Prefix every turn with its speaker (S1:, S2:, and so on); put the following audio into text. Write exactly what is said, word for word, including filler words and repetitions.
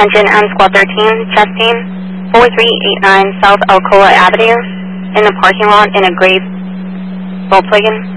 S1: Engine on Squad thirteen, chest pain, four three eight nine South Alcoa Avenue, in the parking lot in a gray Volkswagen.